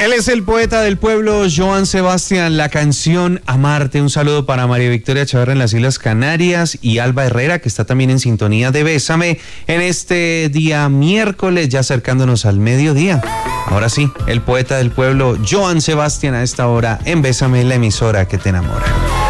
Él es el poeta del pueblo, Joan Sebastián. La canción Amarte. Un saludo para María Victoria Chavarra en las Islas Canarias y Alba Herrera, que está también en sintonía de Bésame en este día miércoles, ya acercándonos al mediodía. Ahora sí, el poeta del pueblo, Joan Sebastián, a esta hora en Bésame, la emisora que te enamora.